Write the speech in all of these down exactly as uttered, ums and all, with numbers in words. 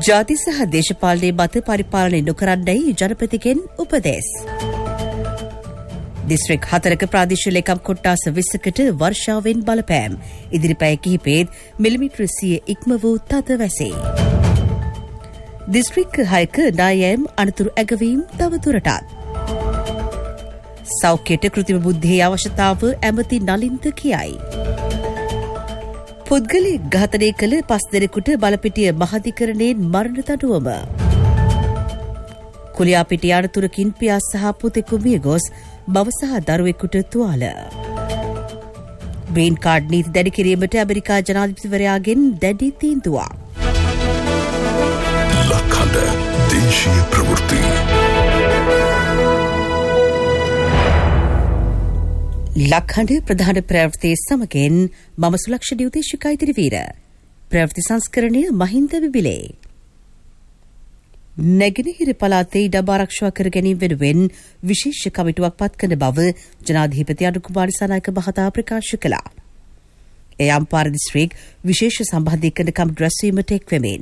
ජාති සහ දේශපාලනයේ මත පරිපාලනය නොකරන්නයි ජනපතිගෙන් උපදෙස්. දිස්ත්‍රික් හතරක ප්‍රාදේශීය ලේකම් කොට්ටාස විස්සකට වර්ෂාවෙන් බලපෑම්. ඉදිරි පැය කිහිපෙත් මිලිමීටර සිය ඉක්ම වූ තද වැසේ. දිස්ත්‍රික් හයක නායම් අනතුරු ඇගවීම් තවදුරටත්. සෞඛ්‍යයට කෘත්‍රිම බුද්ධියේ අවශ්‍යතාව ඇමති නලින්ද කියයි. පුද්ගලයෙක් ඝාතනය කළ පස් දෙනෙකුට බලපිටිය මහධිකරණයෙන් මරණ දඬුවම. කුලියාපිටිය අනතුරකින් පියා සහ පුතෙකු මිය ගොස් බව සහ දරුවෙකුට තුවාල. ග්‍රීන් කාඩ් නීති දැඩි කිරීමට ඇමරිකා ජනාධිපතිවරයාගෙන් දැඩි තීන්දුවක්. ලක්හඬ දේශීය ප්‍රවෘත්ති. ලක්හඬ ප්‍රධාන ප්‍රවෘත්තියේ සමගින් මම සුලක්ෂණ උදේශිකා ඉදිරිවීර. ප්‍රවෘත්ති සංස්කරණය මහින්ද විබිලේ. නැගෙනහිර පළාතේ ඉඩම් ආරක්ෂා කර ගැනීම වෙනුවෙන් විශේෂ කමිටුවක් පත් කරන බව ජනාධිපති අනුකුමාර සනායක මහතා ප්‍රකාශ කළා. ඒ අම්පාර දිස්ත්‍රික් විශේෂ සම්බන්ධීකරණ කමිටු රැස්වීමට එක්වෙමින්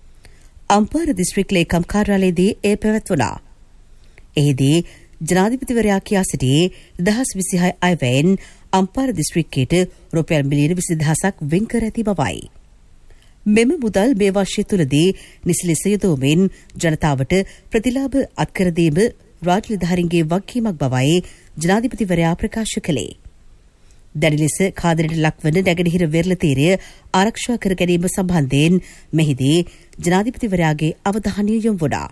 අම්පාර දිස්ත්‍රික් ලේකම් කාර්යාලයේදී එය පැවැත්වුණා. එහිදී ජනාධිපතිවරයා කියා සිටියේ දහස් විසිහය අයවැයෙන් අම්පාර දිස්ත්‍රික්කයට රුපියල් මිලියන විසි දහසක් වෙන් කර ඇති බවයි. මෙම මුදල් මේ වර්ෂය තුළදී නිසි ලෙස යොදවමින් ජනතාවට ප්‍රතිලාභ අත්කර දීම රාජ්‍ය නිලධාරීන්ගේ වගකීමක් බවයි ජනාධිපතිවරයා ප්‍රකාශ කළේ. දැඩි ලෙස කාදරයට ලක්වන නැගෙනහිර වෙරළ තීරය ආරක්ෂා කර ගැනීම සම්බන්ධයෙන් මෙහිදී ජනාධිපතිවරයාගේ අවධානය යොමු වුණා.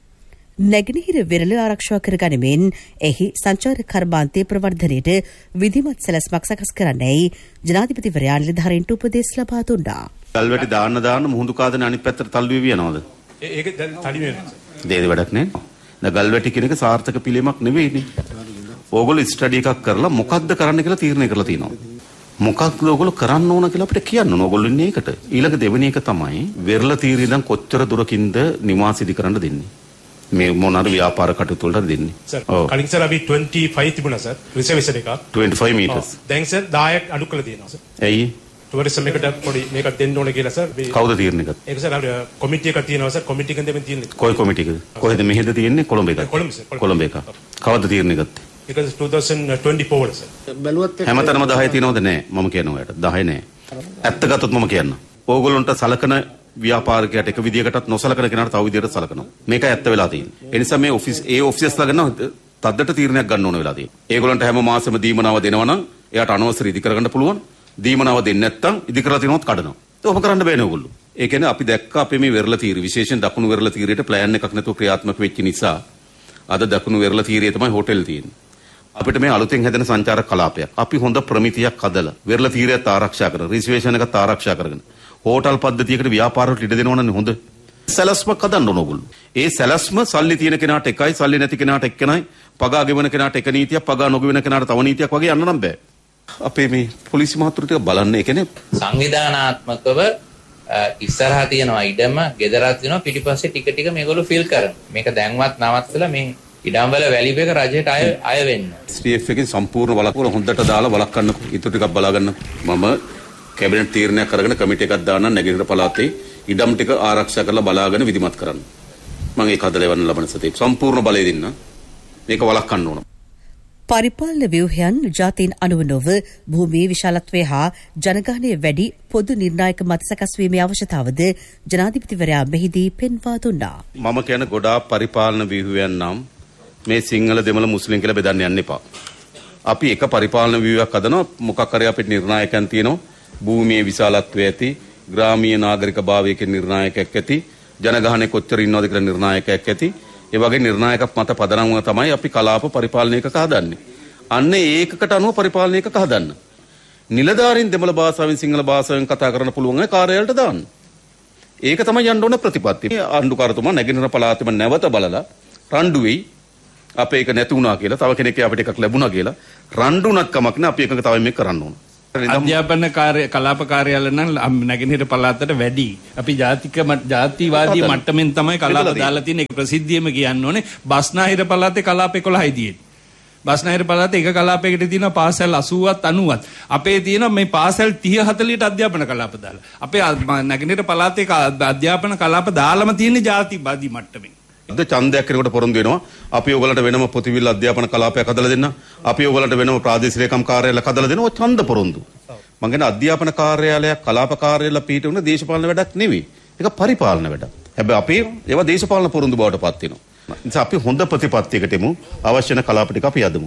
නැගෙනහිර වෙරළ ආරක්ෂා කර ගනිමින් එහි සංචාර කර්මාන්තයේ ප්‍රවර්ධනයට විධිමත් සැලැස්මක් සකස් කරන්නයි ජනාධිපතිවරයා නිලධාරීන්ට උපදෙස් ලබා දුන්නා. ගල්වැටි දාන්න දාන්න මුහුදු කාදන අනිත් පැත්තට තල්ලු වෙවි යනවද? ඒක දැන් තඩි වෙනවා. දෙද වැඩක් නෑ. දැන් ගල්වැටි කියන එක සාර්ථක පිළිමක් නෙවෙයිනේ. ඕගොල්ලෝ ස්ටඩි එකක් කරලා මොකක්ද කරන්න කියලා තීරණය කරලා තිනවා. මොකක්ද ඕගොල්ලෝ කරන්න ඕන කියලා අපිට කියන්න ඕන. ඕගොල්ලෝ ඉන්නේ ඒකට. ඊළඟ දෙවෙනි එක තමයි වෙරළ තීරණය ඉඳන් කොච්චර දුරකින්ද නිවාස ඉදි කරන්න දෙන්නේ. මේ මොනවාද ව්‍යාපාර කටයුතු වලට දෙන්නේ. සර් කලින් සර් අපි twenty-five තිබුණා සර් රිසර්වේෂන් එකක්. twenty-five meters. දැන් සර් දහයක් අඩු කළා තියෙනවා සර්. ඇයි? ටුවරිසම් එකට පොඩි මේකක් දෙන්න ඕනේ කියලා සර්. කවුද තීරණය කරන්නේ? ඒක සර් අපේ කොමිටි එකක් තියෙනවා සර්. කොමිටි එකෙන් දෙමින් තියෙන්නේ. කොයි කොමිටි එකද? කොහෙද මෙහෙද තියෙන්නේ? කොළඹ එකද? කොළඹ සර්. කොළඹ එක. කවද්ද තීරණය ගත්තේ? ඒක twenty twenty-four වල සර්. බැලුවත් හැමතැනම දහය තියෙනවද? නෑ. මම කියනවා ඔයාලට දහය නෑ. ඇත්ත ගත්තොත් මම කියන්න. ඕගොල්ලන්ට සලකන ව්‍යාපාරිකයට එක විදියකටත් නොසලකන කෙනාට තව විදියකට සලකනවා. මේක ඇත්ත වෙලා තියෙන්නේ. ඒ නිසා මේ ඔෆිස් ඒ ඔෆිසර්ස්ලා ගන්න තද්දට තීරණයක් ගන්න ඕන වෙලා තියෙනවා. ඒගොල්ලන්ට හැම මාසෙම දීමනාව දෙනවා නම් එයාට අනවසර ඉදි කරගන්න පුළුවන්. දීමනාව දෙන්නේ නැත්නම් ඉදි කරලා තිනොත් කඩනවා. ඒක කරන්න බෑනේ ඕගොල්ලෝ. ඒ කියන්නේ අපි දැක්ක අපේ මේ වෙරළ තීරය විශේෂයෙන් දකුණු වෙරළ තීරයට ප්ලෑන් එකක් නැතුව ක්‍රියාත්මක වෙච්ච නිසා අද දකුණු වෙරළ තීරයේ තමයි හෝටල් තියෙන්නේ. අපිට මේ අලුතෙන් හැදෙන සංචාරක කලාපයක්. අපි හොඳ ප්‍රමිතියක් හදලා වෙරළ තීරයත් ආරක්ෂා කරන රිසර්වේෂන් එකත් ආරක්ෂා කරගෙන හෝටල් පද්ධතියකට ව්‍යාපාරවලට ඉඩ දෙනවනේ හොඳ. සැලැස්මක් හදන්න ඕන ඕගොල්ලෝ. ඒ සැලැස්ම සල්ලි තියෙන කෙනාට එකයි සල්ලි නැති කෙනාට එක්කෙනයි. පගා ගෙවන කෙනාට එක නීතියක් පගා නොගෙවන කෙනාට තව නීතියක් වගේ යන්න නම් බෑ. අපේ මේ පොලිසි මහතුරු ටික බලන්න. ඒ කියන්නේ සංවිධානාත්මකව ඉස්සරහා තියෙනවා ඉඩම, ගෙදරක් තියෙනවා පිටිපස්සේ ටික ටික මේගොල්ලෝ ෆිල් කරනවා. මේක දැන්වත් නවත්තලා මේ ඉඩම් වල වැලියු එක රජයට අය අය වෙන්න. එස් ටී එෆ් එකෙන් සම්පූර්ණ වලක්වල හොඳට දාලා වලක්වන්න ඉතුරු ටිකක් බලා ගන්න. මම කැබිනට් තීරණයක් කරගෙන කමිටු එකක් දාන්න නැගෙනහිර පළාතේ ඉඩම් ටික ආරක්ෂා කරලා බලාගෙන විධිමත් කරන්න. මම ඒක හදලා එවන්න ලබන සතියේ සම්පූර්ණ බලය දෙන්න. මේක වළක්වන්න ඕන. පරිපාලන ව්‍යුහයන් ජාතීන් අනුව නොව භූමියේ විශාලත්වය හා ජනගහනය වැඩි පොදු නිර්ණායක මත සකස් වීමේ අවශ්‍යතාවද ජනාධිපතිවරයා මෙහිදී පෙන්වා දුන්නා. මම කියන ගොඩාක් පරිපාලන ව්‍යුහයන් නම් මේ සිංහල දෙමළ මුස්ලිම් කියලා බෙදන්න යන්න එපා. අපි එක පරිපාලන ව්‍යුහයක් හදනවා. මොකක් හරි අපිට නිර්ණායකයන් තියෙනවා. භූමියේ විශාලත්වය ඇති, ග්‍රාමීය නාගරික භාවයක නිර්ණායකයක් ඇති, ජනගහනය කොච්චර ඉන්නවද කියලා නිර්ණායකයක් ඇති. ඒ වගේ නිර්ණායක මත පදනම්ව තමයි අපි කලාප පරිපාලනයක හදන්නේ. අන්න ඒකකට අනුව පරිපාලනයක හදන්න. නිලධාරීන් දෙමළ භාෂාවෙන් සිංහල භාෂාවෙන් කතා කරන්න පුළුවන් අය කාර්යාලයට දාන්න. ඒක තමයි යන්න ඕන ප්‍රතිපත්තිය. ආණ්ඩුකාරතුමා නැගෙනහිර පළාතෙම නැවත බලලා රණ්ඩු වෙයි. අපේ එක නැති වුණා කියලා, තව කෙනෙක් අපිට එකක් ලැබුණා කියලා රණ්ඩුණක් කමක් නෑ. අපි එකක තව මේක කරන්න ඕන. අධ්‍යාපන කාර්ය කලාප කාර්යාල නම් නැගෙනහිර පළාතට වැඩි. අපි ජාතික ජාතිවාදී මට්ටමින් තමයි කලාප දාලා තියෙන්නේ. ඒක ප්‍රසිද්ධියම කියන්න ඕනේ. බස්නාහිර පළාතේ කලාප එකොළහයි තියෙන්නේ. බස්නාහිර පළාතේ එක කලාපයකට තියෙනවා පාසල් අසූවත් අනූවත්. අපේ තියෙනවා මේ පාසල් තිහ හතළිහට අධ්‍යාපන කලාප දාලා. අපේ නැගෙනහිර පළාතේ අධ්‍යාපන කලාප දාලම තියෙන්නේ ජාතිවාදී මට්ටමේ. අද ඡන්දයක් කෙනෙකුට පොරොන්දු වෙනවා. අපි ඔයගලන්ට වෙනම පොතිවිල් අධ්‍යාපන කලාපයක් හදලා දෙන්න. අපි ඔයගලන්ට වෙනම ප්‍රාදේශීය ලේකම් කාර්යාලයක් හදලා දෙනවා. ඔය ඡන්ද පොරොන්දු. මං කියන අධ්‍යාපන කාර්යාලයක් කලාප කාර්යාල පිට උන දේශපාලන වැඩක් නෙවෙයි. ඒක පරිපාලන වැඩක්. හැබැයි අපි ඒවා දේශපාලන පොරොන්දු බවට පත් වෙනවා. ඒ නිසා අපි හොඳ ප්‍රතිපත්තියකට එමු. අවශ්‍ය වෙන කලාප ටික අපි යදමු.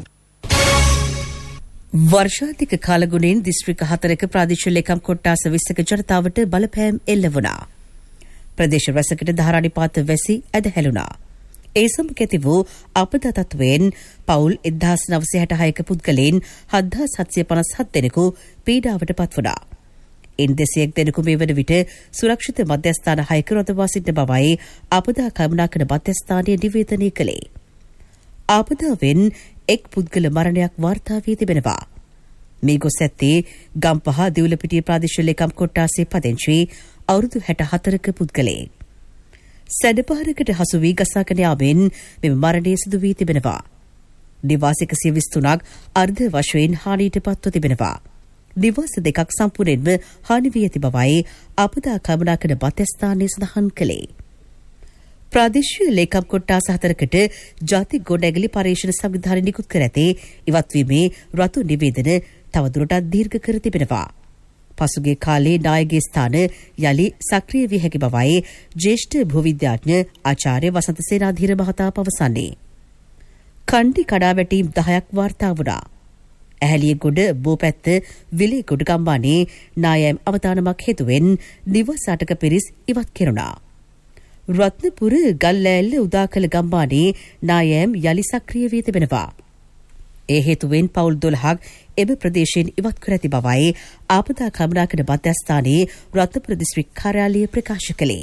වර්ෂාධික කාලගුණයෙන් දිස්ත්‍රික්ක හතරක ප්‍රාදේශීය ලේකම් කොට්ටාස විස්සක ජනතාවට බලපෑම් එල්ල වුණා. ප්‍රදේශ රැසකට ධාරානිපාත වැසි ඇදහැළුණා. ඒ සමග ඇති වූ අපදා තත්වයෙන් පවුල් එක්දහස් නවසිය හැට හයක පුද්ගලයන් හත්දහස් හත්සිය පනස් හත් දෙනෙකු පීඩාවට පත් වුණා. ඉන් දෙසියක් දෙනෙකු මේ වන විට සුරක්ෂිත මධ්‍යස්ථාන හයක රඳවා සිටින බවයි අපදා කළමනාකරන මධ්‍යස්ථානය නිවේදනය කළේ. ආපදාවෙන් එක් පුද්ගල මරණයක් වාර්තා වී තිබෙනවා. මේ ගොස් ඇත්තේ ගම්පහ දිවුලපිටිය ප්‍රාදේශීය ලේකම් කොට්ටාසේ පදිංචි අවුරුදු හැට හතරක පුද්ගලයෙක්. සැඩපහරකට හසු වී ගසාගෙන යාමෙන් මෙම මරණය සිදු වී තිබෙනවා. නිවාස එකසිය විසි තුනක් අර්ධ වශයෙන් හානියට පත්ව තිබෙනවා. නිවාස දෙකක් සම්පූර්ණයෙන්ම හානි වී ඇති බවයි අපදා කළමනාකරන මධ්‍යස්ථානය සඳහන් කළේ. ප්‍රාදේශීය ලේකම් කොට්ටාස හතරකට ජාතික ගොඩනැගිලි පර්යේෂණ සංවිධානය නිකුත් කර ඇති ඉවත්වීමේ රතු නිවේදන තවදුරටත් දීර්ඝ කර තිබෙනවා. පසුගිය කාලේ නායකගේ ස්ථාන යලි සක්‍රිය විය හැකි බවයි ජ්‍යෙෂ්ඨ භූවිද්‍යාඥ ආචාර්ය වසන්ත සේනාධීර මහතා පවසන්නේ. කණ්ඩි කඩාවැටීම් දහයක් වාර්තා වුණා. ඇහැලියගොඩ බෝපැත්ත විලේ ගොඩ ගම්මානේ නායම් අවදානමක් හේතුවෙන් නිවස් අටක පිරිස් ඉවත් කෙරුණා. රත්නපුර ගල්ලෑල්ල උදාකල ගම්මානේ නායම් යලි සක්‍රිය වී තිබෙනවා. ඒ හේතුවෙන් පවුල් දොළහක් එම ප්‍රදේශයෙන් ඉවත් කර ඇති බවයි ආපදා කළමනාකරන මධ්‍යස්ථානයේ රත්නපුර දිස්ත්‍රික් කාර්යාලය ප්‍රකාශ කළේ.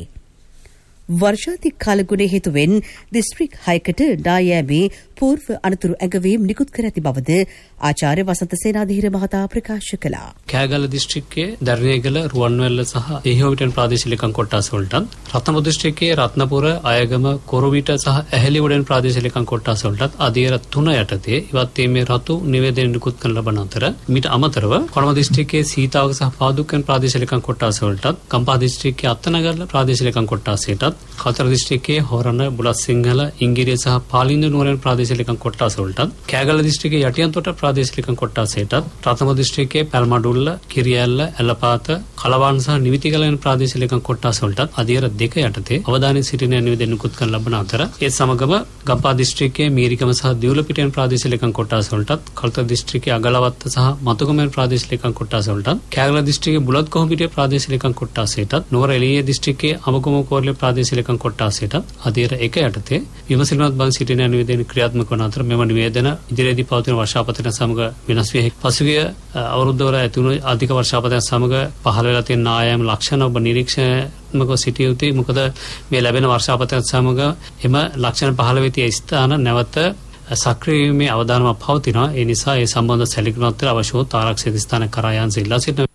වර්ෂාධික කාලගුණය හේතුවෙන් දිස්ත්‍රික් හයකට නායෑමේ පූර්ව අනතුරු ඇඟවීම් නිකුත් කර ඇති බවද ආචාර්ය වසන්ත සේනාධීර මහතා ප්‍රකාශ කළා. කෑගල්ල දිස්ත්‍රික්කයේ දර්ණේගල රුවන්වැල්ල සහ එහිහොවිටන් ප්‍රාදේශීය ලේකම් කොට්ටාස වලටත් රත්නපුර දිස්ත්‍රික්කයේ රත්නපුර අයගම කොරවිට සහ ඇහැලිවඩන් ප්‍රාදේශීය ලේකම් කොට්ටාස වලටත් අධීර තුන යටතේ ඉවත් වීමේ රතු නිවේදන නිකුත් කරන ලබන අතර මීට අමතරව කොළඹ දිස්ත්‍රික්කයේ සීතාවක සහ පාදුක්කන් ප්‍රාදේශීය ලේකම් කොට්ටාස වලටත් ගම්පහ දිස්ත්‍රික්කයේ අත්තනගල්ල ප්‍රාදේශීය ලේකම් කොට්ටාසයටත් කතර දිස්ත්‍රික්කයේ හොරණ බුලත්සිංහල ඉංගිරිය සහ පාලින්ද නුවරන් ප්‍රාදේශීය ලේකම් කොට්ටාස වලටත් කෑගල්ල දිස්ත්‍රික්කයේ යටියන්තොට ප්‍රාදේශීය ලේකම් කොට්ටාසයටත් රත්නපුර දිස්ත්‍රික්කයේ පැල්මඩුල්ල කිරියැල්ල ඇලපාත කලවාන් සහ නිවිතිගල යන ප්‍රාදේශීය ලේකම් කොට්ටාස වලටත් අධීර දෙක යටතේ අවධානය සිටින නිවේදන නිකුත් කරන ලබන අතර ඒ සමගම ගම්පහ දිස්ත්‍රික්කයේ මීරිකම සහ දිවුලපිටියන් ප්‍රාදේශීය ලේකම් කොට්ටාස වලටත් කල්තර දිස්ත්‍රික්කයේ අගලවත්ත සහ මතුගම ප්‍රාදේශීය ලේකම් කොට්ටාස වලටත් කෑගල්ල දිස්ත්‍රික්කයේ බුලත්කොහොඹිටිය ප්‍රාදේශීය ලේකම් කොට්ටාසයටත් නුවර එළියේ දිස්ත්‍රික්කයේ අමගම කෝරළේ ප්‍රාදේශීය ලේකම් කොට්ටාසයටත් අධීර එක යටතේ විමසිලිමත් බව සිටින නිවේදන ක්‍රියාත්මක වන අතර මෙම නිවේදන ඉදිරියේදී පවතින වර්ෂාපතන සමග වෙනස් විය හැකි. පසුගිය අවුරුද්දවල ඇති වුණු අධික වර්ෂාපතන සමග පහළ වෙලා තියෙන නායම් ලක්ෂණ ඔබ නිරීක්ෂණයක සිටිය යුතුයි. මොකද මේ ලැබෙන වර්ෂාපතන සමග එම ලක්ෂණ පහළ වෙති ස්ථාන නැවත සක්‍රිය වීමේ අවධානමක් පවතිනවා. ඒ නිසා ඒ සම්බන්ධ සැලකිලිමත් ආවශ්‍යව ආරක්ෂිත ස්ථාන කරා යාන්ස ඉල්ලා සිටිනවා.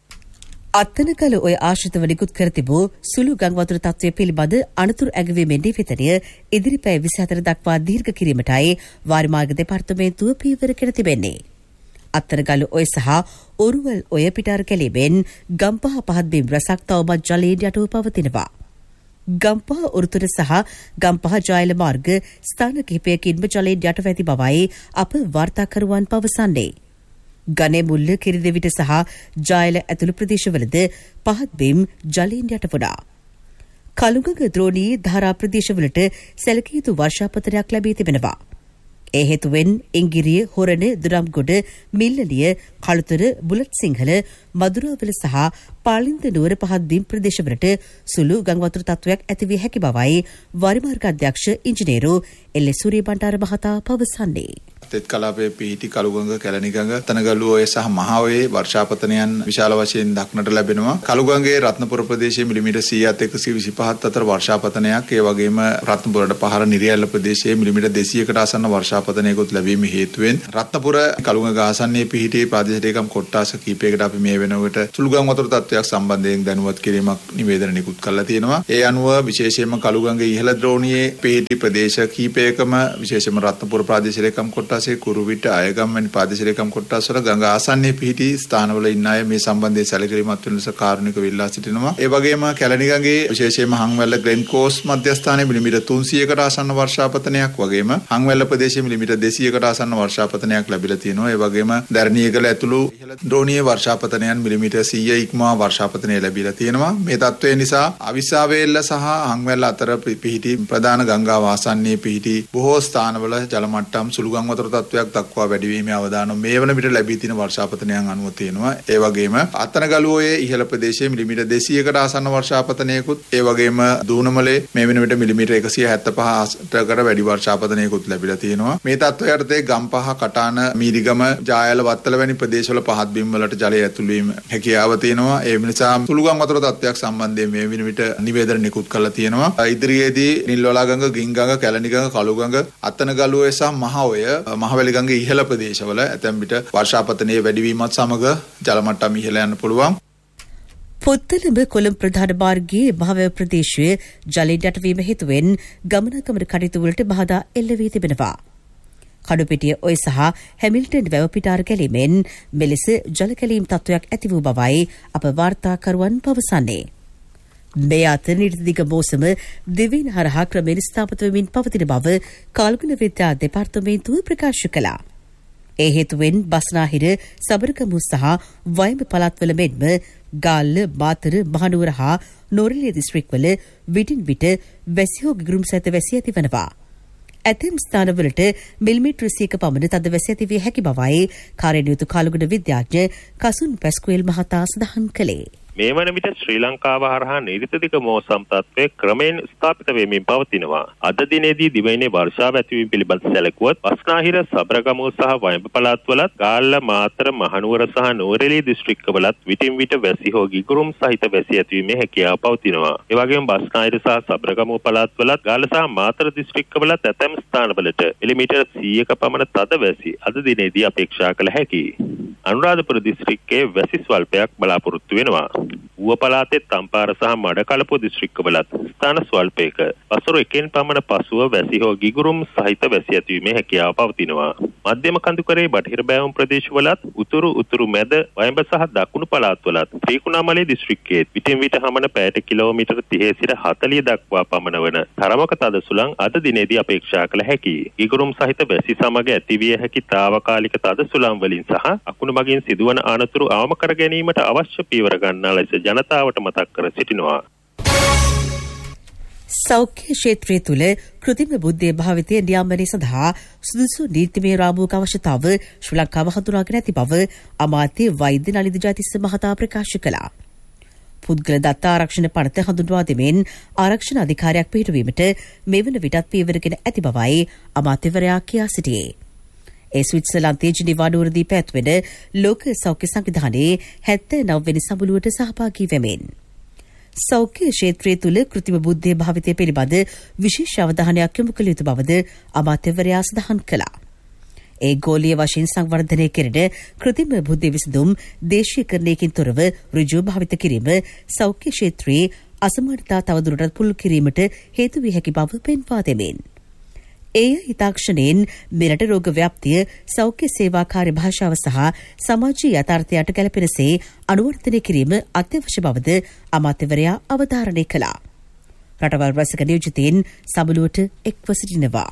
අත්තනකල ඔය ආශ්‍රිතව නිකුත් කර තිබූ සුළු ගංවතුර තත්ත්වය පිළිබඳ අනතුරු ඇගවීමේ නිවේදනය ඉදිරි පැය විසිහතර දක්වා දීර්ඝ කිරීමටයි වාරිමාර්ග දෙපාර්තමේන්තුව පියවර කර තිබෙන්නේ. අත්තනගල ඔය සහ ඔරුවල් ඔය පිටාර කැලීමෙන් ගම්පහ පහත් බිම් රැසක් තවමත් ජලයෙන් යටව පවතිනවා. ගම්පහ උරුතුර සහ ගම්පහ ජායල මාර්ග ස්ථාන කිහිපයකින්ම ජලයෙන් යටව ඇති බවයි අප වාර්තාකරුවන් පවසන්නේ. ගනේ මුල්ල කිරිදෙවිට සහ ජායල ඇතුළු ප්‍රදේශවලද පහත් බිම් ජලයෙන් යට වුණා. කළුගඟ ද්‍රෝණී ධාරා ප්‍රදේශවලට සැලකිය යුතු වර්ෂාපතනයක් ලැබී තිබෙනවා. ඒ හේතුවෙන් ඉංගිරිය, හොරණ, දුරම්ගොඩ, මිල්ලලිය, කළුතර, බුලත් සිංහල, මදුරාවල සහ පාලින්ද නුවර පහත් බිම් ප්‍රදේශවලට සුළු ගංවතුර තත්ත්වයක් ඇති විය හැකි බවයි වාරිමාර්ග අධ්‍යක්ෂ ඉංජිනේරු එල් එස් සූරියබණ්ඩාර මහතා පවසන්නේ. තෙත් කලාපයේ පිහිටි කළුගඟ, කැලණිගඟ, තනගල්ලු ඔය සහ මහඔයේ වර්ෂාපතනයන් විශාල වශයෙන් දක්නට ලැබෙනවා. කළුගඟේ රත්නපුර ප්‍රදේශයේ මිලිමීටර් සීයත් එකසිය විසිපහත් අතර වර්ෂාපතනයක්, ඒ වගේම රත්නපුරට පහර නිරියැල්ල ප්‍රදේශයේ මිලිමීටර් දෙසීයකට ආසන්න වර්ෂාපතනයකුත් ලැබීම හේතුවෙන් රත්නපුර කළුගඟ ආසන්නයේ පිහිටි ප්‍රාදේශීය ලේකම් කොට්ටාස කිහිපයකට අපි මේ වෙනකොට සුළු ගංවතුර තත්ත්වයක් සම්බන්ධයෙන් දැනුවත් කිරීමක් නිවේදන නිකුත් කරලා තියෙනවා. ඒ අනුව විශේෂයෙන්ම කළුගඟේ ඉහළ ද්‍රෝණියේ පිහිටි ප්‍රදේශ කිහිපයකම විශේෂයෙන්ම රත්නපුර ප්‍රාදේශීය ලේකම් කොට්ටාස කොට්ටාසේ කුරුවිට අයගම් වැනි ප්‍රාදේශීය ලේකම් කොට්ටාස් වල ගඟ ආසන්නයේ පිහිටි ස්ථානවල ඉන්න අය මේ සම්බන්ධයෙන් සැලකිලිමත් වෙන ලෙස කාරුණික වෙලා සිටිනවා. ඒ වගේම කැලණි ගඟේ විශේෂයෙන්ම හංවැල්ල ග්‍රැන්ඩ් කෝස් මධ්‍යස්ථානයේ මිලිමීටර් තුන්සියයකට ආසන්න වර්ෂාපතනයක් වගේම හංවැල්ල ප්‍රදේශයේ මිලිමීටර් දෙසීයකට ආසන්න වර්ෂාපතනයක් ලැබිලා තියෙනවා. ඒ වගේම දැරණියගල ඇතුළු ඉහළ ද්‍රෝණීය වර්ෂාපතනයන් මිලිමීටර් සීය ඉක්මවා වර්ෂාපතනය ලැබිලා තියෙනවා. මේ තත්ත්වය නිසා අවිස්සාවේල්ල සහ හංවැල්ල අතර පිහිටි ප්‍රධාන ගංගා වාසන්නයේ පිහිටි බොහෝ ස්ථානවල ජල මට්ටම් සුළුගම් වතුර තත්ත්වයක් දක්වා වැඩි වීමේ අවදානම් මේ වන විට ලැබී තියෙන වර්ෂාපතනයන් අනුව තියෙනවා. ඒ වගේම අත්තනගලුවේ ඉහළ ප්‍රදේශයේ මිලිමීටර් දෙසීයකට ආසන්න වර්ෂාපතනයකුත් ඒ වගේම දූනමලේ මේ වෙන විට මිලිමීටර් එකසිය හැත්තෑපහකට වැඩි වර්ෂාපතනයකුත් ලැබිලා තියෙනවා. මේ තත්ත්වය යටතේ ගම්පහ, කටාන, මීරිගම, ජායල, වත්තල වැනි ප්‍රදේශවල පහත් බිම් වලට ජලය ඇතුළු වීම හැකියාව තියෙනවා. ඒ නිසා සුළුගම් වතුර තත්ත්වයක් සම්බන්ධයෙන් මේ වෙන විට නිවේදන නිකුත් කරලා තියෙනවා. ඉදිරියේදී නිල්වලා ගඟ, ගිංගඟ, කැලණි ගඟ, කළුගඟ, අත්තනගලුවේ සහ මහඔය, මහවැලි ගඟේ ඉහළ ප්‍රදේශවල ඇතැම් විට වර්ෂාපතනයේ වැඩිවීමත් සමග ජල මට්ටම ඉහළ යන්න පුළුවන්. පුත්තලඹ කොළඹ ප්‍රධාන මාර්ගයේ මහවැව ප්‍රදේශයේ ජලයෙන් යටවීම හේතුවෙන් ගමනාගමන කටයුතු වලට බාධා එල්ල වී තිබෙනවා. කඩුපිටිය ඔය සහ හැමිල්ටන් වැව පිටාර කැලීමෙන් මෙලෙස ජල කැලීම් තත්ත්වයක් ඇති වූ බවයි අප වාර්තාකරුවන් පවසන්නේ. මේ අතර නිර්දිග මෝසම දෙවියන් හරහා ක්‍රමයෙන් ස්ථාපිත වෙමින් පවතින බව කාල්ගුණ විද්‍යා දෙපාර්තමේන්තුව ප්‍රකාශ කළා. ඒ හේතුවෙන් බස්නාහිර, සබරගමු සහ වයඹ පළාත්වල මෙන්ම ගාල්ල, මාතර, මහනුවර හා නෝරෙලිය දිස්ත්‍රික්කවල විටින් විට වැසියෝ ගිගුරුම් සහිත වැසි ඇතිවනවා. ඇතැම් ස්ථානවලට මිලිමීටර් සියයක පමණ තද වැසි ඇති විය හැකි බවයි කාර්යනියුතු කාලගුණ විද්‍යාඥ කසුන් පැස්කුවෙල් මහතා සඳහන් කළේ. මේ වන විට ශ්‍රී ලංකාව හරහා නිරිතදිග මෝසම් තත්ත්වය ක්‍රමයෙන් ස්ථාපිත වෙමින් පවතිනවා. අද දිනේදී දිවයිනේ වර්ෂාව ඇතිවීම පිළිබඳ සැලකුවොත් බස්නාහිර, සබරගමුව සහ වයඹ පළාත්වලත්, ගාල්ල, මාතර, මහනුවර සහ නෝරෙලිය දිස්ත්‍රික්කවලත් විටින් විට වැසි හෝ ගිගුරුම් සහිත වැසි ඇතිවීමේ හැකියාව පවතිනවා. ඒ වගේම බස්නාහිර සහ සබරගමුව පළාත්වලත්, ගාල්ල සහ මාතර දිස්ත්‍රික්කවලත් ඇතැම් ස්ථානවලට මිලිමීටර් සීයක පමණ තද වැසි අද දිනේදී අපේක්ෂා කළ හැකියි. අනුරාධපුර දිස්ත්‍රික්කයේ වැසි ස්වල්පයක් බලාපොරොත්තු වෙනවා. ඌව පළාතේ තම්පාර සහ මඩකලපුව දිස්ත්‍රික්කවලත් ස්ථාන ස්වල්පයක වසර එකෙන් පමණ පසුව වැසි හෝ ගිගුරුම් සහිත වැසි ඇතිවීමේ හැකියාව පවතිනවා. මධ්‍යම කඳුකරේ බටහිර බෑවුම් ප්‍රදේශවලත්, උතුරු උතුරු මැද වයඹ සහ දකුණු පළාත්වලත්, ත්‍රිකුණාමලේ දිස්ත්‍රික්කයේ විටින් විට හමන පැයට කිලෝමීටර් තිහේ සිට හතළිහ දක්වා පමණ වන තරමක තද සුළං අද දිනේදී අපේක්ෂා කළ හැකියි. ගිගුරුම් සහිත වැසි සමග ඇතිවිය හැකි తాවකාලික තද සුළං වලින් සහ අකුණු මගින් සිදුවන අනතුරු අවම කර ගැනීමට අවශ්‍ය පීවර ගන්නා ලෙස ජනතාවට මතක් කර සිටිනවා. සෞඛ්‍ය ක්ෂේත්‍රය තුළ කෘත්‍රිම බුද්ධිය භාවිතය නියාමනය සඳහා සුදුසු නීතිමය රාමුවක අවශ්‍යතාව ශ්‍රී ලංකාව හඳුනාගෙන ඇති බව අමාත්‍ය වෛද්‍ය නලින්ද ජයතිස්ස මහතා ප්‍රකාශ කළා. පුද්ගල දත්ත ආරක්ෂණ පනත හඳුන්වා දෙමින් ආරක්ෂණ අධිකාරියක් පිහිටුවීමට මෙවන විටත් පියවරගෙන ඇති බවයි අමාත්‍යවරයා කියා සිටියේ. ඒ ස්විට්සර්ලන්තයේ ජිනීවා නුවරදී පැවැත්වෙන ලෝක සෞඛ්‍ය සංවිධානයේ හැත්තෑ නව වෙනි සමුළුවට සහභාගී වෙමින් සෞඛ්‍ය ක්ෂේත්‍රය තුළ කෘත්‍රිම බුද්ධිය භාවිතය පිළිබඳ විශේෂ අවධානයක් යොමු කළ යුතු බවද අමාත්‍යවරයා සඳහන් කළා. ඒ ගෝලීය වශයෙන් සංවර්ධනය කෙරෙන කෘත්‍රිම බුද්ධිය විසඳුම් දේශීයකරණයකින් තොරව ඍජුව භාවිත කිරීම සෞඛ්‍ය ක්ෂේත්‍රයේ අසමානතා තවදුරටත් පුළුල් කිරීමට හේතු විය හැකි බව පෙන්වා දෙමින් ඒ හිතාක්ෂණයෙන් මෙරට රෝග ව්‍යාප්තිය සෞඛ්‍ය සේවා කාර්ය භාෂාව සහ සමාජීය යථාර්ථයට ගැලපෙනසේ අනුවර්තනය කිරීම අත්‍යවශ්‍ය බවද අමාත්‍යවරයා අවධාරණය කළා. රටවල් රැසක නියෝජිතයින් සමුළුවට එක්ව සිටිනවා.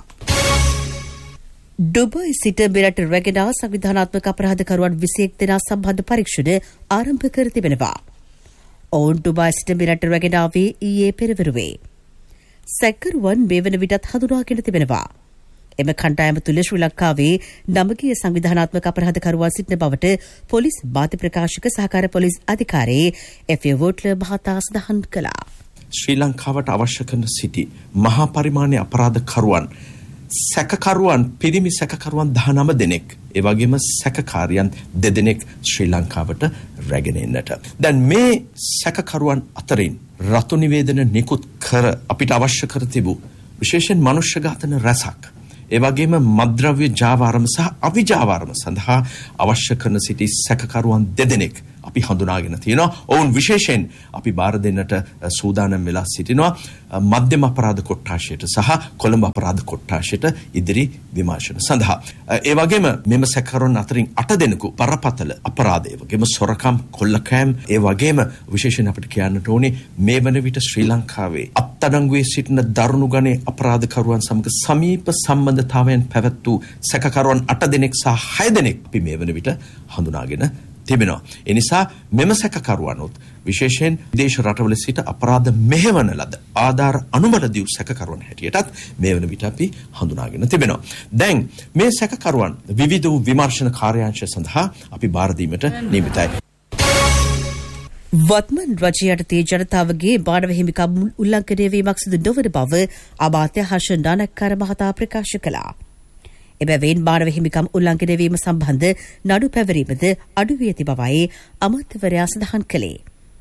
ඩුබයි සිට මෙරට රැගෙන සංවිධානාත්මක අපරාධකරුවන් විසිඑක් දෙනා සම්බන්ධ පරීක්ෂණ ආරම්භ කර තිබෙනවා. ඔවුන් ඩුබයි සිට මෙරට රැගෙන ආවේ ඊයේ පෙරවරුවේ. සැකරුවන් මේ වන විටත් හඳුනාගෙන තිබෙනවා. එම කණ්ඩායම තුළ ශ්‍රී ලංකාවේ නමගිය සංවිධානාත්මක අපරාධකරුවන් සිටින බවට පොලිස් මාධ්‍ය ප්‍රකාශක සහකාර පොලිස් අධිකාරී එෆ් ඒ වෝට්ලර් මහතා සඳහන් කළා. ශ්‍රී ලංකාවට අවශ්‍ය කරන සිටි මහා පරිමාණයේ අපරාධකරුවන් සැකකරුවන් පිරිමි සැකකරුවන් දහනව දෙනෙක් ඒ වගේම සැකකාරියන් දෙදෙනෙක් ශ්‍රී ලංකාවට රැගෙන එන්නට. දැන් මේ සැකකරුවන් අතරින් රතු නිවේදන නිකුත් කර අපිට අවශ්‍ය කර තිබූ විශේෂයෙන් මනුෂ්‍ය ඝාතන රැසක් ඒ වගේම මද්ද්‍රව්‍ය ජාවාරම සහ අවිජාවාරම සඳහා අවශ්‍ය කරන සිටි සැකකරුවන් දෙදෙනෙක් අපි හඳුනාගෙන තියෙනවා. ඔවුන් විශේෂයෙන් අපි බාර දෙන්නට සූදානම් වෙලා සිටිනවා මධ්‍යම අපරාධ කොට්ටාශයට සහ කොළඹ අපරාධ කොට්ටාශයට ඉදිරි විමර්ශන සඳහා. ඒ වගේම මෙම සැකකරුවන් අතරින් අට දෙනෙකු බරපතල අපරාධ, ඒ වගේම සොරකම්, කොල්ලකෑම්, ඒ වගේම විශේෂයෙන් අපිට කියන්නට ඕනේ මේ වන විට ශ්‍රී ලංකාවේ අත්අඩංගුවේ සිටින දරුණු ගණයේ අපරාධකරුවන් සමග සමීප සම්බන්ධතාවයන් පැවැත් වූ සැකකරුවන් අට දෙනෙක් සහ හය දෙනෙක් අපි මේ වන විට හඳුනාගෙන තිබෙනවා. ඒ නිසා මෙම සැකකරුවනුත් විශේෂයෙන් විදේශ රටවල සිට අපරාධ මෙහෙවන ලද ආධාර අනුමත දියු සැකකරුවන් හැටියටත් මේ වන විට අපි හඳුනාගෙන තිබෙනවා. දැන් මේ සැකකරුවන් විවිධ වූ විමර්ශන කාර්යාංශ සඳහා අපි බාර දීමට නියමිතයි. වත්මන් රජය යටතේ ජනතාවගේ මානව හිමිකම් උල්ලංඝනය වීමක් සිදු නොවන බව අමාත්‍ය හර්ෂ නානක්කර මහතා ප්‍රකාශ කළා. එබැවින් මානව හිමිකම් උල්ලංඝනය වීම සම්බන්ධ නඩු පැවරීමද අඩු වී ඇති බවයි අමාත්‍යවරයා සඳහන් කළේ.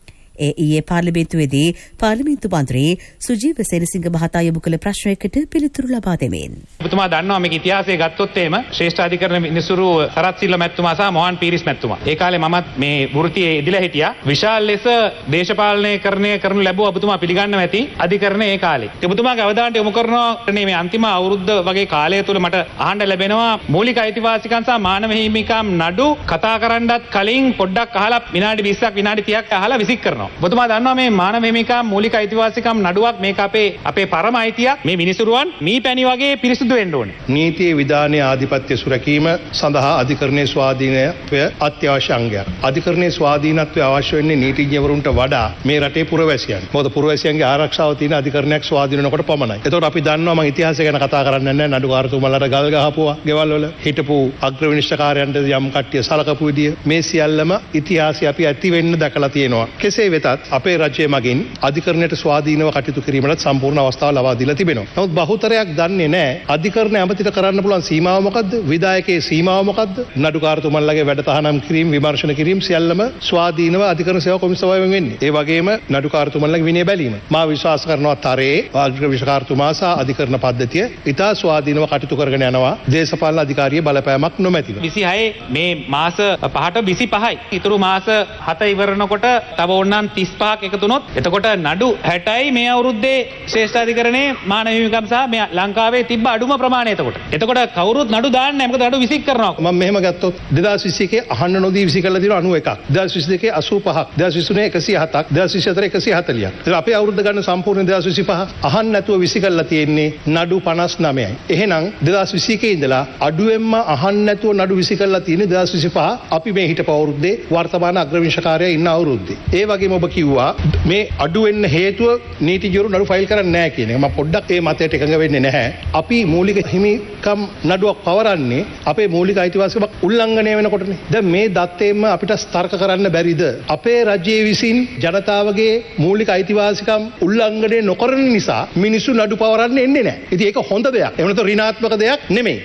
ඒ ඊයේ පාර්ලිමේන්තුවේදී පාර්ලිමේන්තු මන්ත්‍රී සුජීව සේනසිංහ මහතා යොමු කළ ප්‍රශ්නයකට පිළිතුරු ලබා දෙමින් ඔබතුමා දන්නවා මේක ඉතිහාසය ගත්තොත් එහෙම ශ්‍රේෂ්ඨාධිකරණ විනිසුරු සරත් සිල්ල මැතිතුමා සහ මොහන් පීරිස් මැතිතුමා ඒ කාලේ මමත් මේ වෘත්තියේ ඉදිලා හිටියා. විශාල ලෙස දේශපාලනීකරණය කරනු ලැබුව ඔබතුමා පිළිගන්නව ඇති අධිකරණය ඒ කාලේ. ඔබතුමාගේ අවධානයට යොමු කරනවා මේ අන්තිම අවුරුද්ද වගේ කාලය තුල මට අහන්න ලැබෙනවා මූලික අයිතිවාසිකම් සහ මානව හිමිකම් නඩු කතා කරන්නත් කලින් පොඩ්ඩක් අහලා විනාඩි විස්සක් විනාඩි තිහක් අහලා විසික් කරනවා. ඔබතුමා දන්නවා මේ මානව හිමිකම් මූලික අයිතිවාසිකම් නඩුවක් මේක අපේ අපේ පරම අයිතියක්. මේ විනිසුරුවන් මී පැණි වගේ පිරිසුදු වෙන්න ඕනේ. නීතියේ විධානයේ ආධිපත්‍ය සුරැකීම සඳහා අධිකරණයේ ස්වාධීනත්වය අත්‍යවශ්‍ය අංගයක්. අධිකරණයේ ස්වාධීනත්වය අවශ්‍ය වෙන්නේ නීතිඥවරුන්ට වඩා මේ රටේ පුරවැසියන්. මොකද පුරවැසියන්ගේ ආරක්ෂාව තියෙන අධිකරණයක් ස්වාධීන වෙනකොට පමණයි. ඒතකොට අපි දන්නවා මම ඉතිහාසය ගැන කතා කරන්නේ නැහැ. නඩුකාරතුමාලට ගල් ගහපුවා, ගෙවල් වල හිටපු අග්‍ර විනිශ්චයකාරයන්ට යම් කට්ටිය සලකපු විදිය මේ සියල්ලම ඉතිහාසය අපි ඇති වෙන්න දැකලා තියෙනවා. කෙසේ වෙතත් අපේ රජය මගින් අධිකරණයට ස්වාධීනව කටයුතු කිරීමට සම්පූර්ණ අවස්ථාව ලබා දීලා තිබෙනවා. නමුත් බහුතරයක් දන්නේ නැහැ අධිකරණය ඇමතිට කරන්න පුළුවන් සීමාව මොකද්ද? විධායකයේ සීමාව මොකද්ද? නඩුකාරතුමන්ලගේ වැඩ තහනම් කිරීම, විමර්ශන කිරීම සියල්ලම ස්වාධීනව අධිකරණ සේවා කොමිසාවෙන් වෙන්නේ. ඒ වගේම නඩුකාරතුමන්ලගේ විනය බැලීම. මා විශ්වාස කරනවා තරයේ අග්‍ර විනිශ්චයකාරතුමා සහ අධිකරණ පද්ධතිය ඉතා ස්වාධීනව කටයුතු කරගෙන යනවා. දේශපාලන අධිකාරියේ බලපෑමක් නොමැතිව. විසිහය මේ මාස පහට විසිපහයි. ඊතුරු මාස හත ඉවරනකොට තව ඕනනම් තිස්පහක් එකතු වුණොත් එතකොට නඩු හැටයි මේ අවුරුද්දේ ශ්‍රේෂ්ඨාධිකරණයේ මානව හිමිකම් සහ මේ ලංකාවේ තිබ්බ අඩුම ප්‍රමාණය එතකොට. එතකොට කවුරුත් නඩු දාන්නේ නැහැ. මොකද නඩු විසික් කරනවා. මම මෙහෙම ගත්තොත් දෙදාස් විසි එකේ අහන්න නොදී විසි කරලා තියෙනවා අනූ එකක්. දෙදාස් විසි දෙකේ අසූ පහක්. දෙදාස් විසි තුනේ එකසිය හතක්. දෙදාස් විසි හතරේ එකසිය හතලිහක්. ඒක අපේ අවුරුද්ද ගන්න සම්පූර්ණ දෙදාස් විසි පහ අහන්න නැතුව විසි කරලා තියෙන්නේ නඩු පනස් නවයයි. එහෙනම් දෙදාස් විසි එකේ ඉඳලා අඩුවෙන්ම අහන්න නැතුව නඩු විසි කරලා තියෙන්නේ දෙදාස් විසි පහ අපි මේ හිටපු අවුරුද්දේ වර්තමාන අග්‍ර විනිශ්චයකාරයා ඉන්න අවුරුද්දේ. ඒ වගේම ඔබ කිව්වා මේ අඩු වෙන්න හේතුව නීතිඥවරු නඩු ෆයිල් කරන්නේ නැහැ කියන එක. මම පොඩ්ඩක් ඒ මතයට එකඟ වෙන්නේ නැහැ. අපි මූලික හිමිකම් නඩුවක් පවරන්නේ අපේ මූලික අයිතිවාසිකම් උල්ලංඝනය වෙනකොටනේ. දැන් මේ දත්තේම අපිට තර්ක කරන්න බැරිද? අපේ රජයේ විසින් ජනතාවගේ මූලික අයිතිවාසිකම් උල්ලංඝනය නොකරන නිසා මිනිස්සු නඩු පවරන්නේ එන්නේ නැහැ. ඉතින් ඒක හොඳ දෙයක්. එහෙම නැත්නම් ඍණාත්මක දෙයක් නෙමෙයි.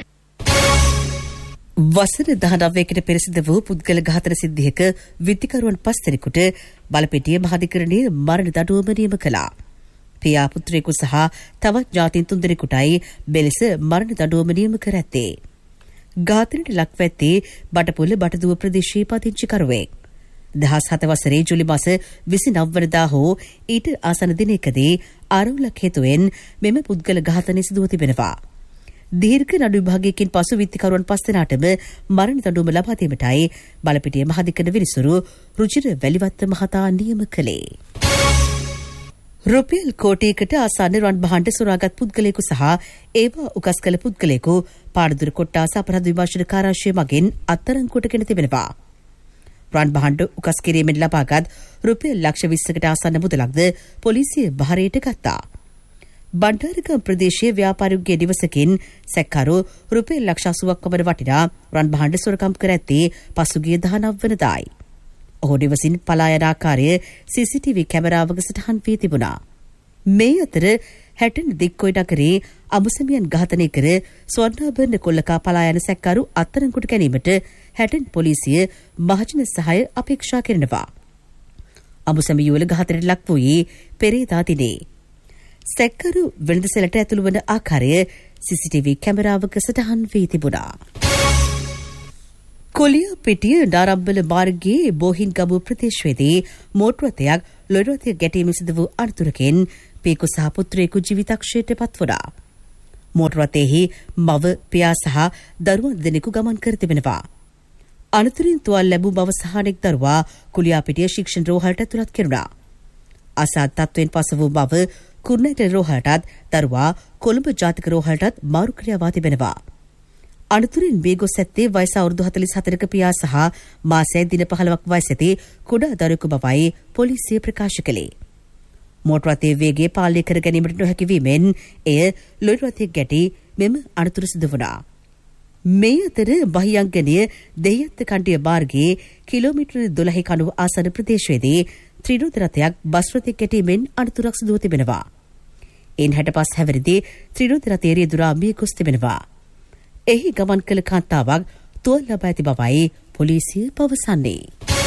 වසර දහනවයකට පෙර සිදු වූ පුද්ගල ඝාතන සිද්ධියක විත්තිකරුවන් පස් දෙනෙකුට බලපෙටිය මහාධිකරණයේ මරණ දඬුවම නියම කළා. පියා පුත්‍රයෙකු සහ තවත් ඥාතීන් තුන් දෙනෙකුටයි මෙලෙස මරණ දඬුවම නියම කර ඇත්තේ. ඝාතනයට ලක්ව ඇත්තේ බටපොළ බටදුව ප්‍රදේශයේ පදිංචිකරුවෙක්. දහස් හත වසරේ ජුලි මාස විසිනව වනදා හෝ ඊට ආසන්න දිනයකදී ආරවුලක් හේතුවෙන් මෙම පුද්ගල ඝාතනය සිදුව තිබෙනවා. දීර්ඝ නඩු විභාගයකින් පසු විත්තිකරුවන් පස් දෙනාටම මරණ දඬුවම ලබා දීමටයි බලපිටිය මහාධිකරණ විනිසුරු රුචිර වැලිවත්ත මහතා නියම කළේ. රුපියල් කෝටියකට ආසන්න රන් භාණ්ඩ සොරාගත් පුද්ගලයෙකු සහ ඒවා උකස් කළ පුද්ගලයෙකු පාරදුර කොට්ටාස අපරාධ විමර්ශන කාර්යාංශය මගින් අත්අඩංගුවටගෙන තිබෙනවා. රන් භාණ්ඩ උකස් කිරීමෙන් ලබාගත් රුපියල් ලක්ෂ විස්සකට ආසන්න මුදලක්ද පොලිසිය භාරයට ගත්තා. බණ්ඩාරගම ප්‍රදේශයේ ව්‍යාපාරිකගේ නිවසකින් සැකකරු රුපියල් ලක්ෂ අසූවක් පමණ වටිනා රන් භාණ්ඩ සොරකම් කර ඇත්තේ පසුගිය දහනව වනදායි. ඔහු නිවසින් පලා යන ආකාරය සීසීටීවී කැමරාවක සටහන් වී තිබුණා. මේ අතර හැටන් දික්කොයි නගරේ අමුසමියන් ඝාතනය කර ස්වර්ණාභරණ කොල්ලකා පලා යන සැකකරු අත්අඩංගුවට ගැනීමට හැටන් පොලිසිය මහජන සහාය අපේක්ෂා කරනවා. අමුසමියුවල ඝාතනයට ලක් වූයේ පෙරේදා දිනේ. සැකකරු වෙළඳසැලට ඇතුළු වන ආකාරය සීසීටීවී කැමරාවක සටහන් වී තිබුණා. කොලියාපිටිය නාරම්බල මාර්ගයේ බෝහින්ගමු ප්‍රදේශයේදී මෝටර රථයක් ලොරි රථයක ගැටීම සිදු වූ අනතුරකින් පියකු සහ පුත්‍රයෙකු ජීවිතක්ෂයට පත් වුණා. මෝටර රථයෙහි මව, පියා සහ දරුවන් දෙනෙකු ගමන් කර තිබෙනවා. අනතුරින් තුවාල ලැබූ මව සහ අනෙක් දරුවා කොලියාපිටිය ශික්ෂණ රෝහලට ඇතුළත් කෙරුණා. අසාධ තත්ත්වයෙන් පසු වූ මව කුරුණෑගල රෝහලටත් දරුවා කොළඹ ජාතික රෝහලටත් මාරු ක්‍රියාවා තිබෙනවා. අනතුරින් මේ ගොස් ඇත්තේ වයස අවුරුදු හතළිස් හතරක පියා සහ මාසය දින පහළොවක් වයසැති කුඩා දරුවෙකු බවයි පොලිසිය ප්‍රකාශ කළේ. මෝටර රථයේ වේගය පාලනය කර ගැනීමට නොහැකි වීමෙන් එය ලොරි රථයක ගැටි මෙම අනතුර සිදු වුණා. මේ අතර බහියංගනය දෙහිඅත්ත කණ්ඩිය මාර්ගයේ කිලෝමීටර් දොළහ කණුව ආසන්න ප්‍රදේශයේදී ත්‍රිරෝද රථයක් බස් රථයක ගැටීමෙන් අනතුරක් සිදුව තිබෙනවා. එන් හැට පස් හැවිරිදී ත්‍රිරෝද රථයේ රියදුරා මිය ගොස් තිබෙනවා. එහි ගමන් කළ කාන්තාවක් තුවාල ලබා ඇති බවයි පොලිසිය පවසන්නේ.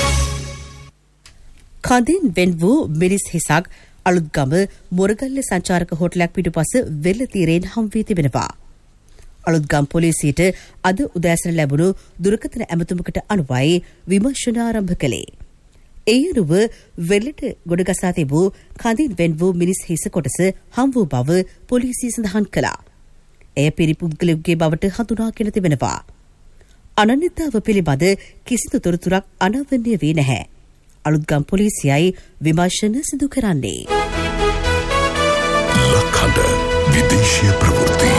කඳින් වෙන් වූ මිනිස් හිසක් අලුත්ගම මොරගල්ල සංචාරක හෝටලයක් පිටුපස වෙල්ල තීරයෙන් හම් වී තිබෙනවා. අලුත්ගම් පොලිසියට අද උදෑසන ලැබුණු දුරකථන ඇමතුමකට අනුවයි විමර්ශන ආරම්භ කළේ. ඒ අනුව වෙල්ලට ගොඩගසා තිබූ කඳින් වෙන් වූ මිනිස් හිස කොටස හම් වූ බව පොලිසිය සඳහන් කළා. එය පිරිපුද්ගලයෙකුගේ බවට හඳුනාගෙන තිබෙනවා. අනන්‍යතාව පිළිබඳ කිසිදු තොරතුරක් අනාවරණය වී නැහැ. අලුත්ගම් පොලිසියයි විමර්ශන සිදු කරන්නේ. ලක්හඬ විදේශීය ප්‍රවෘත්ති.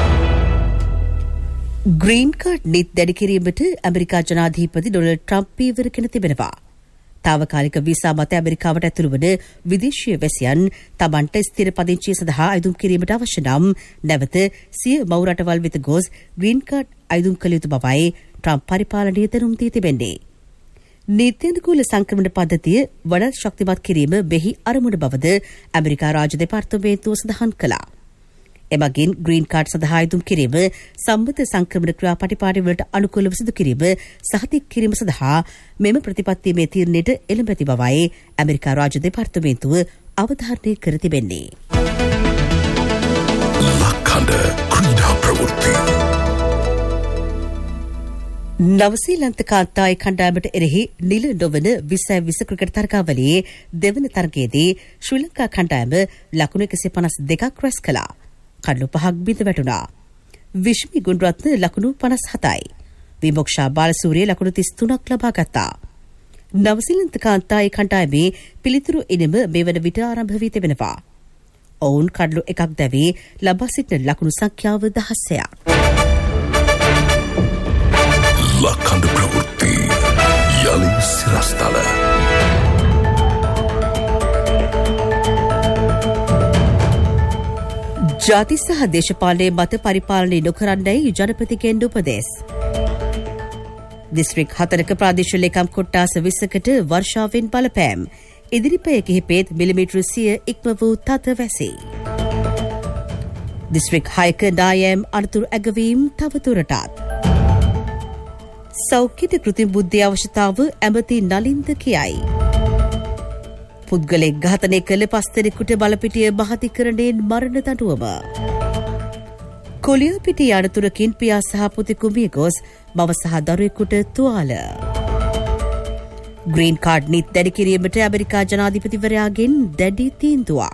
ග්‍රීන් කාඩ් නිත් දැඩි කිරීමට ඇමරිකා ජනාධිපති ඩොනල්ඩ් ට්‍රම්ප් පීවර ගෙන තිබෙනවා. තාවකාලික වීසා මත ඇමරිකාවට ඇතුළු වන විදේශීය වැසියන් තමන්ට ස්ථිර පදිංචිය සඳහා අයදුම් කිරීමට අවශ්‍ය නම් නැවත සිය මව් රටවල් වෙත ගොස් ග්‍රීන් කාඩ් අයදුම් කළ යුතු බවයි ට්‍රම්ප් පරිපාලනය දැනුම් දී තිබෙන්නේ. නීත්‍යානුකූල සංක්‍රමණ පද්ධතිය වඩාත් ශක්තිමත් කිරීම මෙහි අරමුණ බවද ඇමරිකා රාජ්‍ය දෙපාර්තමේන්තුව සඳහන් කළා. එමගින් ග්‍රීන් කාඩ් සඳහා අයදුම් කිරීම සම්මත සංක්‍රමණ ක්‍රියා පටිපාටිවලට අනුකූලව සිදු කිරීම සහතික කිරීම සඳහා මෙම ප්‍රතිපත්තියේ තීරණයට එළඹ ඇති බවයි ඇමරිකා රාජ්‍ය දෙපාර්තමේන්තුව අවධාරණය කර තිබෙන්නේ. ලක්හඬ ක්‍රීඩා ප්‍රවෘත්ති. නවසීලන්ත කාන්තායි කණ්ඩායමට එරෙහි නිල නොවන විසයි විස ක්‍රිකට් තරගාවලියේ දෙවන තරගයේදී ශ්‍රී ලංකා කණ්ඩායම ලකුණු එකසිය පනස් දෙකක් රැස් කළා. කඩලු පහක් බිඳ වැටුණා. විශ්මි ගුණරත්න ලකුණු පනස් හතයි. විමෝක්ෂා බාලසූරිය ලකුණු තිස් තුනක් ලබා ගත්තා. නවසීලන්ත කාන්තායි කණ්ඩායමේ පිළිතුරු ඉනිම මේ වන විට ආරම්භ වී තිබෙනවා. ඔවුන් කඩලු එකක් දැවී ලබා සිටින ලකුණු සංඛ්‍යාව දහසයක්. ලක්හඬ ප්‍රවෘත්ති යලි සිරස්තල. ජාති සහ දේශපාලනයේ මත පරිපාලනය නොකරන්නයි ජනපතිගෙන් උපදෙස්. දිස්ත්‍රික් හතරක ප්‍රාදේශීය ලේකම් කොට්ටාස විස්සකට වර්ෂාවෙන් බලපෑම්. ඉදිරිපය කිහිපෙත් මිලිමීටර සිය ඉක්ම වූ තද වැසි. දිස්ත්‍රික් හයක නායම් අනතුරු ඇගවීම් තවදුරටත්. සෞඛ්‍යද කෘතිම බුද්ධි අවශ්‍යතාව ඇමති නලින්ද කියයි. පුද්ගලෙක් ඝාතනය කළ පස් දෙනෙකුට බලපිටිය මහතිකරණයෙන් මරණ දඬුවම. කොලියාපිටිය අනතුරකින් පියා සහ පුතෙකු මිය ගොස් මව සහ දරුවෙකුට තුවාල. ග්‍රීන් කාඩ් නිත් දැඩි කිරීමට ඇමරිකා ජනාධිපතිවරයාගෙන් දැඩි තීන්දුවක්.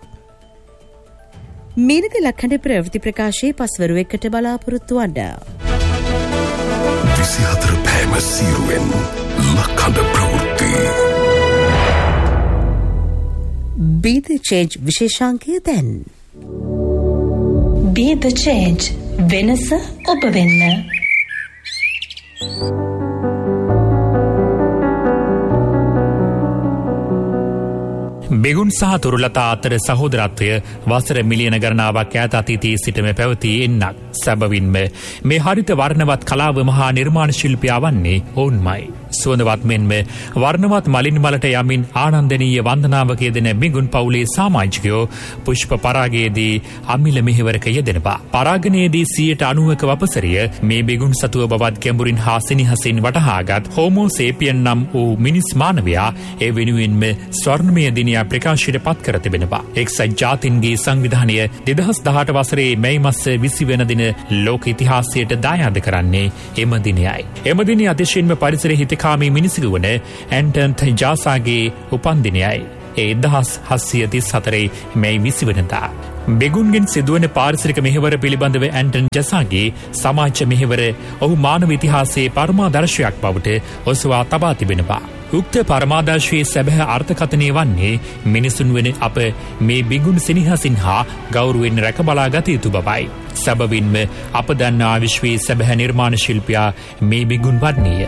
මීනක ලක්හඬ ප්‍රවෘත්ති ප්‍රකාශයේ පස්වරු එකට බලාපොරොත්තු වන්න. විසිහතර පෑම සීරුවෙන් ලක්හඬ ප්‍රවෘත්ති. Be the change විශේෂාංකය දැන්. Be the change වෙනස ඔබ වෙන්න. බෙගුන් සහ තුරුලතා අතර සහෝදරත්වය වසර මිලියන ගණනාවක් ඈත අතීතයේ සිටම පැවතී එන්නක්. සැබවින්ම මේ හරිත වර්ණවත් කලාව මහා නිර්මාණ ශිල්පියා වන්නේ ඔවුන්මයි. සුවඳවත් මෙන්ම වර්ණවත් මලින් මලට යමින් ආනන්දනීය වන්දනාවක යෙදෙන බිඟුන් පවුලේ සමාජිකයෝ පුෂ්ප පරාගයේදී අමිල මෙහෙවරක යෙදෙනවා. පරාගණයේදී සියයට අනූවක වපසරිය මේ බිඟුන් සතුව බවත් ගැඹුරින් හා සෙනෙහසින් වටහාගත් හෝමෝ සේපියන් නම් වූ මිනිස් මානවයා ඒ වෙනුවෙන්ම ස්වර්ණමය දිනයක් ප්‍රකාශයට පත් කර තිබෙනවා. එක්සත් ජාතීන්ගේ සංවිධානය දෙදහස් දහඅට වසරේ මැයි මස විසි වෙනි දින ලෝක ඉතිහාසයට දායාද කරන්නේ එම දිනයයි. එම දිනය අතිශයින්ම පරිසර හිතකාමී මිනිසෙකු වන ඇන්ටන් ජාසාගේ උපන්දිනයයි. ඒ එක්දහස් හත්සිය තිස් හතරේ මැයි විසි වෙනිදා. බෙගුන්ගෙන් සිදුවන පාරිසරික මෙහෙවර පිළිබඳව ඇන්ටන් ජසාගේ සමාජ මෙහෙවර ඔහු මානව ඉතිහාසයේ පරමාදර්ශයක් බවට ඔසවා තබා තිබෙනවා. උක්ත පරමාදර්ශයේ සැබෑ අර්ථකථනය වන්නේ මිනිසුන් වෙන අප මේ බිඟුන් සෙනෙහසින් හා ගෞරවයෙන් රැකබලා ගත යුතු බවයි. සැබවින්ම අප දන්නා විශ්වයේ සැබෑ නිර්මාණ ශිල්පියා මේ බිඟුන් වන්නේය.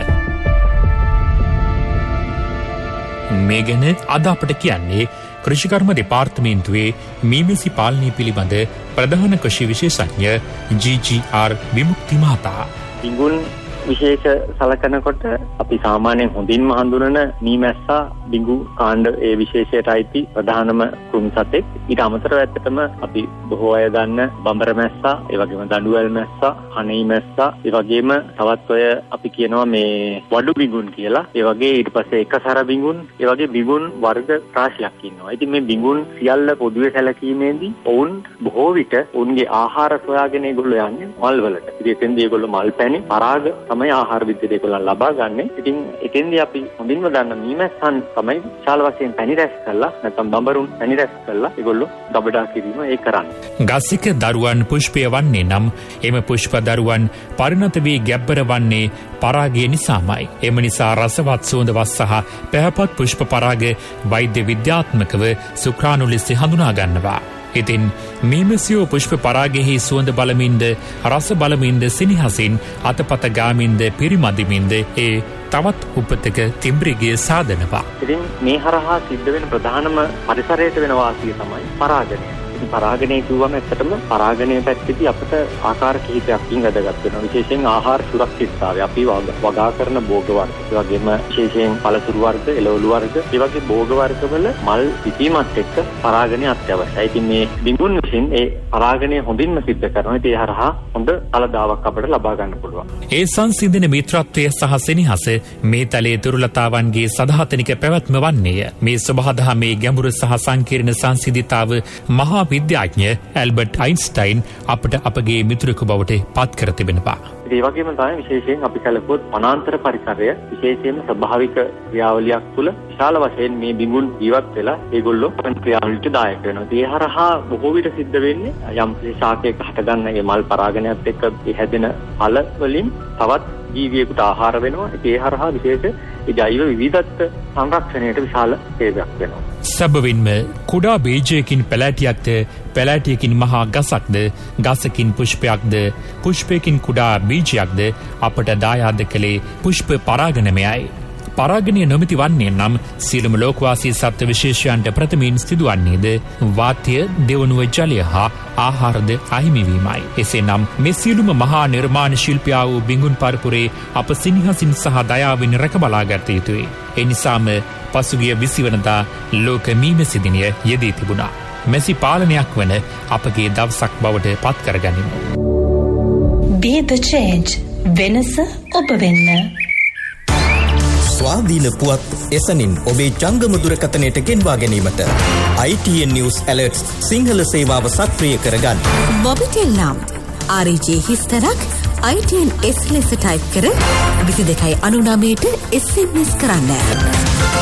මේ ගැන අද අපට කියන්නේ කෘෂිකර්ම දෙපාර්තමේන්තුවේ මීමැසි පාලනය පිළිබඳ ප්‍රධාන කෘෂි විශේෂඥ ජී ජී ආර් විමුක්ති මහතා. බිඟුන් විශේෂ සලකනකොට අපි සාමාන්‍යයෙන් හොඳින්ම හඳුනන මීමැස්සා බිඟු කාණ්ඩ ඒ විශේෂයට අයිති ප්‍රධානම කුම් සතෙක්. ඊට අමතරව ඇත්තටම අපි බොහෝ අය දන්න බඹර මැස්සා, ඒ වගේම දඬුවැල් මැස්සා, හනී මැස්සා, ඒ වගේම තවත් ඔය අපි කියනවා මේ වඩු බිඟුන් කියලා. ඒ වගේ ඊට පස්සේ එකසර බිඟුන්, ඒ වගේ බිඟුන් වර්ග රාශියක් ඉන්නවා. ඉතින් මේ බිඟුන් සියල්ල පොදුවේ සැලකීමේදී ඔවුන් බොහෝ විට ඔවුන්ගේ ආහාර සොයාගෙන ඒගොල්ලෝ යන්නේ මල් වලට. ඉතින් එතෙන්දී ඒගොල්ලෝ මල් පැණි පරාග තමයි ආහාර විද්‍යාවට ඒගොල්ලන් ලබා ගන්න. ඉතින් එතෙන්දී අපි හොඳින්ම දන්න මීමැස්සන් තමයි විශාල වශයෙන් පැණි රැස් කරලා නැත්නම් බඹරුන් පැණි රැස් කරලා ඒගොල්ලෝ ගබඩා කිරීම ඒ කරන්නේ. ගසික දරුවන් පුෂ්පය වන්නේ නම් එම පුෂ්ප දරුවන් පරිණත වී ගැබ්බර වන්නේ පරාගය නිසාමයි. එම නිසා රසවත් සුවඳවත් සහ පැහැපත් පුෂ්ප පරාග වෛද්‍ය විද්‍යාත්මකව සුක්‍රාණු ලෙස හඳුනා ගන්නවා. ඉතින් මීමැසියෝ පුෂ්ප පරාගෙහි සුවඳ බලමින්ද රස බලමින්ද සිනහසින් අතපත ගාමින්ද පිරිමදිමින්ද ඒ තවත් උපතක තිම්බ්‍රිගිය සාදනවා. ඉතින් මේ හරහා සිද්ධ වෙන ප්‍රධානම පරිසරයට වෙන වාසිය තමයි පරාගණය. ඉතින් පරාගණය කිව්වම ඇත්තටම පරාගණය පැත්තේදී අපිට ආකාර කිහිපයක්කින් වැදගත් වෙනවා. විශේෂයෙන් ආහාර සුරක්ෂිතතාවය. අපි වගා කරන භෝග වර්ග, ඒ වගේම විශේෂයෙන් පළතුරු වර්ග, එළවලු වර්ග, ඒ වගේ භෝග වර්ගවල මල් පිපීමත් එක්ක පරාගණය අත්‍යවශ්‍යයි. ඉතින් මේ බිඟුන් විසින් ඒ පරාගණය හොඳින්ම සිද්ධ කරනවා. ඉතින් ඒ හරහා හොඳ ඵලදාවක් අපිට ලබා ගන්න පුළුවන්. ඒ සංසිඳන මිත්‍රත්වය සහ සෙනෙහස මේ තලයේ දුර්ලතාවන්ගේ සදාතනික පැවැත්ම වන්නේය. මේ සබහාදහමේ ගැඹුරු සහ සංකීර්ණ සංසිඳිතාව මහා විද්‍යාඥ ඇල්බර්ට් අයින්ස්ටයින් අපට අපගේ මිතුරෙකු බවට පත් කර තිබෙනවා. ඒ වගේම තමයි විශේෂයෙන් අපි කලකොත් වනාන්තර පරිසරය විශේෂයෙන්ම ස්වභාවික ක්‍රියාවලියක් තුළ විශාල වශයෙන් මේ බිඟුන් ජීවත් වෙලා ඒගොල්ලෝ ක්‍රියාවලියට දායක වෙනවා. ඒ හරහා බොහෝ විට සිද්ධ වෙන්නේ යම් ශාකයක හටගන්න මේ මල් පරාගණයත් එක්ක හැදෙන ඵල වලින් තවත් ජීවියෙකුට ආහාර වෙනවා. ඒ හරහා විශේෂ ඒ ජෛව විවිධත්ව සංරක්ෂණයට විශාල සේවයක් වෙනවා. සැබවින්ම කුඩා බීජයකින් පැලෑටියක්ද, පැලෑටියකින් මහා ගසක්ද, ගසකින් පුෂ්පයක්ද, පුෂ්පයකින් කුඩා බීජයක්ද අපට දායාද කළේ පුෂ්ප පරාගණමයයි. පරාගණය නොමැති වන්නේ නම් සියලුම ලෝකවාසී සත්ත්ව විශේෂයන්ට ප්‍රථමයෙන් සිදුවන්නේද වාතය, දෙවනුව ජලය හා ආහාරද අහිමිවීමයි. එසේනම් මේ සියලුම මහා නිර්මාණ ශිල්පියා වූ බිඟුන් පරපුරේ අප සිනහසින් සහ දයාවෙන් රැකබලා ගත යුතුයි. ඒ නිසාම පසුගිය විසි වෙනිදා ලෝක මීමැසි දිනය යෙදී තිබුණා. මැසි පාලනයක් වන අපගේ දවසක් බවට පත් කරගනිමු. Be the change. වෙනස ඔබ වෙන්න. ස්වාධීන පුවත් එසනින් ඔබේ ජංගම දුරකථනයට ගෙන්වා ගැනීමට I T N News Alerts Sinhala සේවාව සක්‍රිය කරගන්න. මොබිටෙල් නම් R J හිස්තරක් I T N S ලෙස ටයිප් කර විසි දෙකයි අනු නවයට S M S කරන්න.